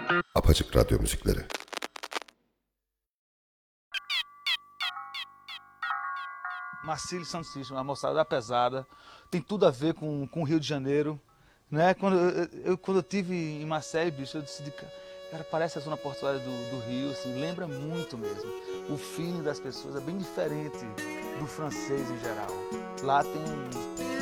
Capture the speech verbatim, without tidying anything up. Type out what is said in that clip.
Apaçık Radyo müzikleri. Marcílio Santo Cícero, uma moçada da pesada, tem tudo a ver com, com o Rio de Janeiro, né? Quando eu, eu, quando eu tive em Marseille, bicho, eu decidi, cara, parece a zona portuária do, do Rio, assim, lembra muito mesmo. O feeling das pessoas é bem diferente do francês em geral. Lá tem